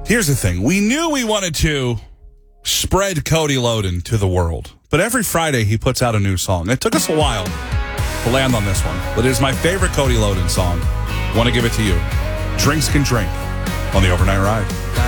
Here's the thing. We knew we wanted to spread Cody Loden to the world. But every Friday, he puts out a new song. It took us a while to land on this one. But it is my favorite Cody Loden song. Want to give it to you. Drinks Can Drink on the Overnight Ride.